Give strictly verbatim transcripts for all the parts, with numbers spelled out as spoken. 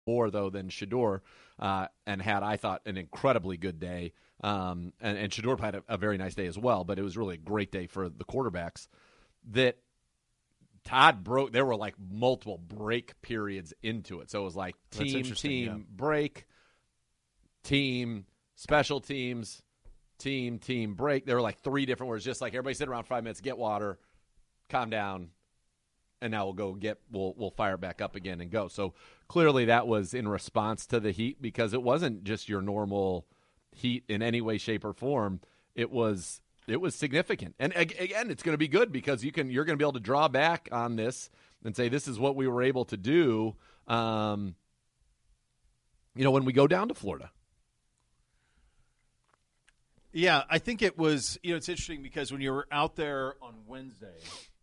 more, though, than Shedeur, uh, and had, I thought, an incredibly good day. Um, and, and Shedeur had a, a very nice day as well, but it was really a great day for the quarterbacks. That Todd broke – there were, like, multiple break periods into it. So it was like team, team, yeah. break, team, special teams, team, team, break. There were, like, three different words, just like everybody sit around five minutes, get water, calm down, and now we'll go get we'll we'll fire it back up again and go. So clearly that was in response to the heat, because it wasn't just your normal heat in any way, shape, or form. It was it was significant. And again, it's going to be good because you can you're going to be able to draw back on this and say this is what we were able to do. Um, you know, when we go down to Florida. Yeah, I think it was. You know, it's interesting because when you were out there on Wednesday.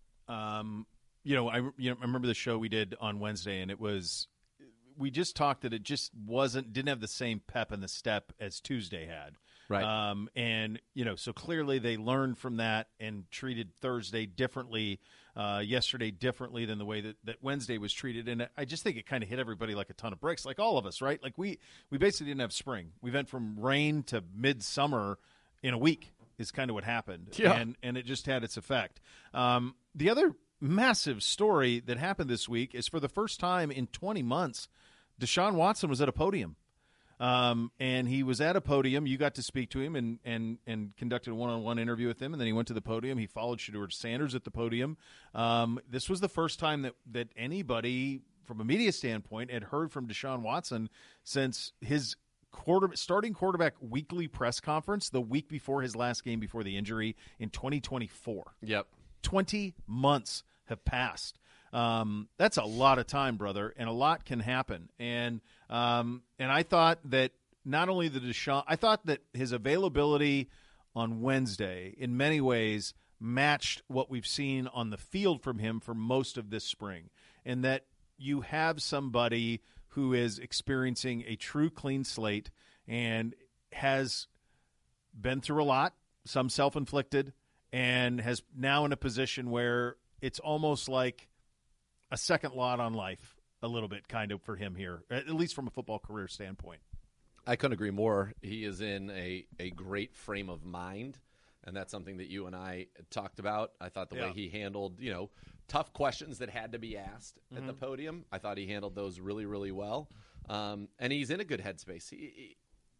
Um, You know, I you know, I remember the show we did on Wednesday, and it was we just talked that it just wasn't didn't have the same pep in the step as Tuesday had, right? Um, and you know, so clearly they learned from that and treated Thursday differently, uh, yesterday differently than the way that, that Wednesday was treated. And I just think it kind of hit everybody like a ton of bricks, like all of us, right? Like we we basically didn't have spring. We went from rain to midsummer in a week is kind of what happened, yeah. and and it just had its effect. Um, the other massive story that happened this week is for the first time in twenty months, Deshaun Watson was at a podium. Um, and he was at a podium. You got to speak to him and, and, and conducted a one-on-one interview with him, and then he went to the podium. He followed Shedeur Sanders at the podium. Um, this was the first time that, that anybody, from a media standpoint, had heard from Deshaun Watson since his quarter, starting quarterback weekly press conference the week before his last game before the injury in twenty twenty-four. Yep. twenty months have passed. Um, that's a lot of time, brother, and a lot can happen. And um, and I thought that not only the Deshaun, I thought that his availability on Wednesday in many ways matched what we've seen on the field from him for most of this spring, and that you have somebody who is experiencing a true clean slate and has been through a lot, some self-inflicted, and has now in a position where it's almost like a second lot on life a little bit kind of for him here, at least from a football career standpoint. I couldn't agree more. He is in a, a great frame of mind, and that's something that you and I talked about. I thought the yeah. way he handled, you know, tough questions that had to be asked mm-hmm. at the podium, I thought he handled those really, really well. Um, and he's in a good headspace. He, he,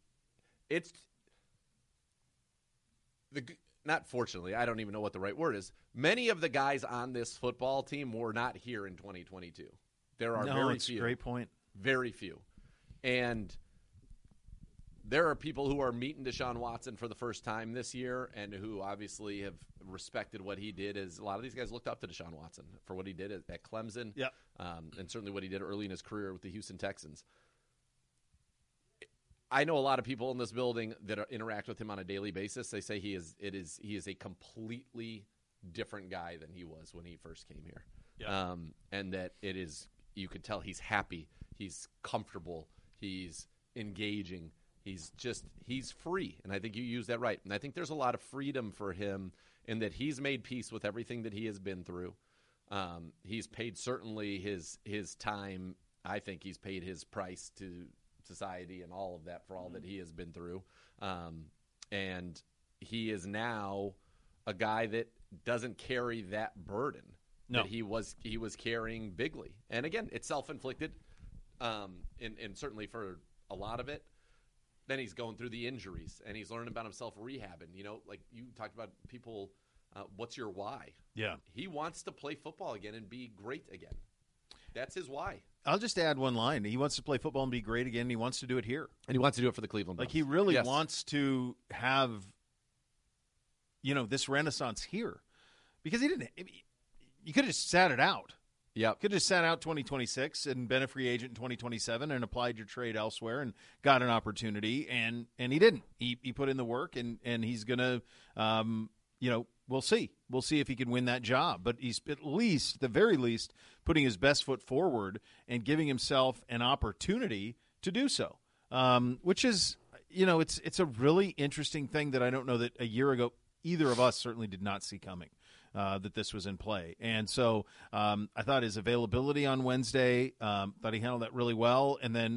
it's the not fortunately, I don't even know what the right word is. Many of the guys on this football team were not here in twenty twenty-two. There are no, very it's few. A great point. Very few. And there are people who are meeting Deshaun Watson for the first time this year and who obviously have respected what he did. As a lot of these guys looked up to Deshaun Watson for what he did at, at Clemson, yep. um, and certainly what he did early in his career with the Houston Texans. I know a lot of people in this building that are, interact with him on a daily basis. They say he is it is he is a completely different guy than he was when he first came here, yep. um, and that it is you could tell he's happy, he's comfortable, he's engaging. He's just he's free, and I think you use that right. And I think there's a lot of freedom for him in that he's made peace with everything that he has been through. Um, he's paid certainly his his time. I think he's paid his price to society and all of that for all that he has been through. Um, and he is now a guy that doesn't carry that burden no. that he was he was carrying bigly. And again, it's self-inflicted, um, and, and certainly for a lot of it. Then he's going through the injuries, and he's learning about himself rehabbing. You know, like you talked about people, uh, what's your why? Yeah. He wants to play football again and be great again. That's his why. I'll just add one line. He wants to play football and be great again, and he wants to do it here. And he wants to do it for the Cleveland Browns. Like, he really yes. wants to have, you know, this renaissance here. Because he didn't – you could have just sat it out. Yep. Could have just sat out twenty twenty-six and been a free agent in twenty twenty-seven and applied your trade elsewhere and got an opportunity, and, and he didn't. He he put in the work, and, and he's going to, um, you know, we'll see. We'll see if he can win that job. But he's at least, at the very least, putting his best foot forward and giving himself an opportunity to do so, um, which is, you know, it's it's a really interesting thing that I don't know that a year ago either of us certainly did not see coming. uh, that this was in play. And so um, I thought his availability on Wednesday, um, thought he handled that really well. And then